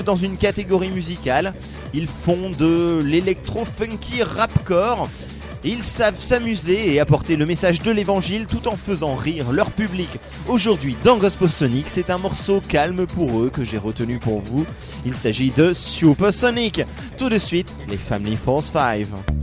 dans une catégorie musicale. Ils font de l'électro-funky rapcore. Ils savent s'amuser et apporter le message de l'évangile tout en faisant rire leur public. Aujourd'hui dans Gospel Sonic, c'est un morceau calme pour eux que j'ai retenu pour vous. Il s'agit de Supersonic. Tout de suite, les Family Force 5.